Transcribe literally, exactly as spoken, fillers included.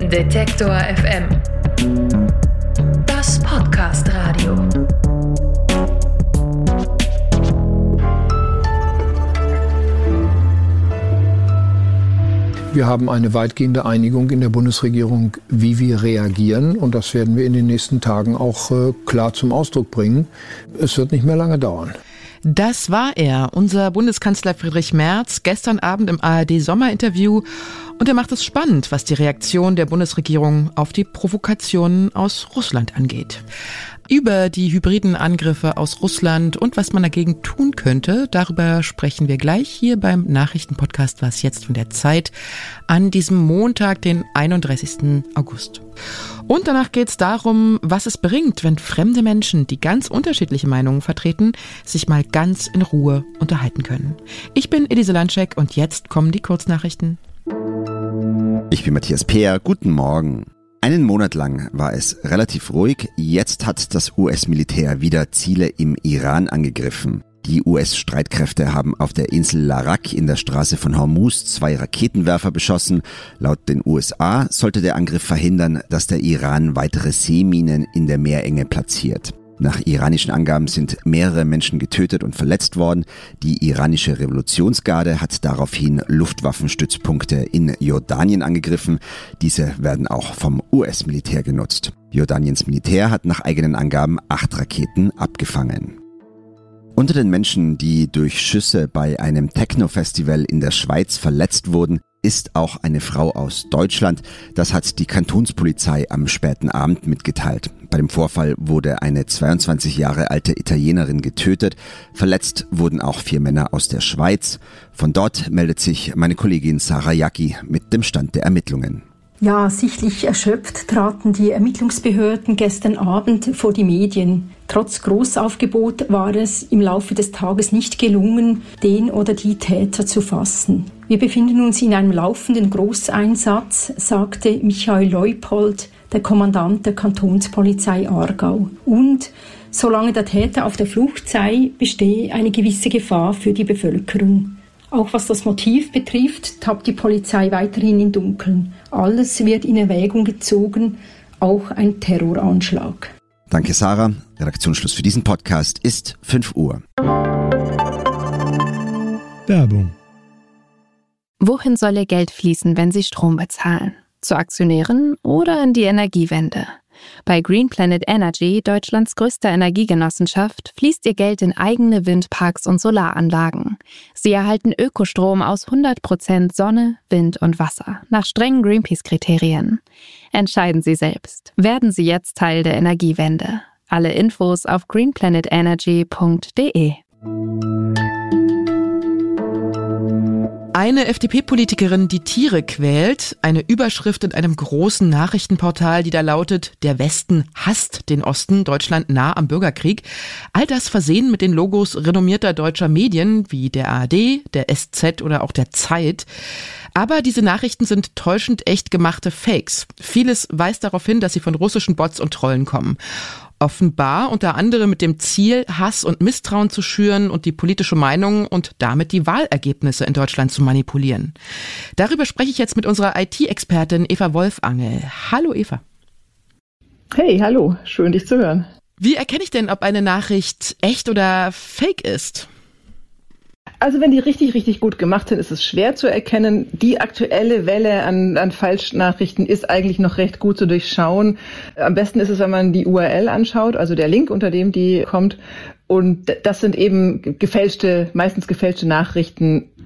Detektor F M. Das Podcast-Radio. Wir haben eine weitgehende Einigung in der Bundesregierung, wie wir reagieren. Und das werden wir in den nächsten Tagen auch äh, klar zum Ausdruck bringen. Es wird nicht mehr lange dauern. Das war er, unser Bundeskanzler Friedrich Merz, gestern Abend im A R D-Sommerinterview. Und er macht es spannend, was die Reaktion der Bundesregierung auf die Provokationen aus Russland angeht. Über die hybriden Angriffe aus Russland und was man dagegen tun könnte, darüber sprechen wir gleich hier beim Nachrichtenpodcast Was jetzt von der Zeit an diesem Montag, den einunddreißigsten August. Und danach geht es darum, was es bringt, wenn fremde Menschen, die ganz unterschiedliche Meinungen vertreten, sich mal ganz in Ruhe unterhalten können. Ich bin Elise Landschek und jetzt kommen die Kurznachrichten. Ich bin Matthias Peer, guten Morgen. Einen Monat lang war es relativ ruhig, jetzt hat das U S-Militär wieder Ziele im Iran angegriffen. Die U S-Streitkräfte haben auf der Insel Larak in der Straße von Hormuz zwei Raketenwerfer beschossen. Laut den U S A sollte der Angriff verhindern, dass der Iran weitere Seeminen in der Meerenge platziert. Nach iranischen Angaben sind mehrere Menschen getötet und verletzt worden. Die iranische Revolutionsgarde hat daraufhin Luftwaffenstützpunkte in Jordanien angegriffen. Diese werden auch vom U S-Militär genutzt. Jordaniens Militär hat nach eigenen Angaben acht Raketen abgefangen. Unter den Menschen, die durch Schüsse bei einem Techno-Festival in der Schweiz verletzt wurden, ist auch eine Frau aus Deutschland. Das hat die Kantonspolizei am späten Abend mitgeteilt. Bei dem Vorfall wurde eine zweiundzwanzig Jahre alte Italienerin getötet. Verletzt wurden auch vier Männer aus der Schweiz. Von dort meldet sich meine Kollegin Sarah Jacki mit dem Stand der Ermittlungen. Ja, sichtlich erschöpft traten die Ermittlungsbehörden gestern Abend vor die Medien. Trotz Großaufgebot war es im Laufe des Tages nicht gelungen, den oder die Täter zu fassen. Wir befinden uns in einem laufenden Großeinsatz, sagte Michael Leupold, der Kommandant der Kantonspolizei Aargau. Und solange der Täter auf der Flucht sei, bestehe eine gewisse Gefahr für die Bevölkerung. Auch was das Motiv betrifft, tappt die Polizei weiterhin im Dunkeln. Alles wird in Erwägung gezogen, auch ein Terroranschlag. Danke, Sarah. Redaktionsschluss für diesen Podcast ist fünf Uhr. Werbung. Wohin soll Ihr Geld fließen, wenn Sie Strom bezahlen? Zu Aktionären oder in die Energiewende? Bei Green Planet Energy, Deutschlands größter Energiegenossenschaft, fließt Ihr Geld in eigene Windparks und Solaranlagen. Sie erhalten Ökostrom aus hundert Prozent Sonne, Wind und Wasser, nach strengen Greenpeace-Kriterien. Entscheiden Sie selbst. Werden Sie jetzt Teil der Energiewende. Alle Infos auf green planet energy punkt d e. Eine F D P-Politikerin, die Tiere quält, eine Überschrift in einem großen Nachrichtenportal, die da lautet: Der Westen hasst den Osten, Deutschland nah am Bürgerkrieg. All das versehen mit den Logos renommierter deutscher Medien wie der A R D, der S Z oder auch der Zeit. Aber diese Nachrichten sind täuschend echt gemachte Fakes. Vieles weist darauf hin, dass sie von russischen Bots und Trollen kommen. Offenbar unter anderem mit dem Ziel, Hass und Misstrauen zu schüren und die politische Meinung und damit die Wahlergebnisse in Deutschland zu manipulieren. Darüber spreche ich jetzt mit unserer I T-Expertin Eva Wolfangel. Hallo Eva. Hey, hallo, schön dich zu hören. Wie erkenne ich denn, ob eine Nachricht echt oder fake ist? Also wenn die richtig, richtig gut gemacht sind, ist es schwer zu erkennen. Die aktuelle Welle an, an Falschnachrichten ist eigentlich noch recht gut zu durchschauen. Am besten ist es, wenn man die U R L anschaut, also der Link, unter dem die kommt. Und das sind eben gefälschte, meistens gefälschte Nachrichten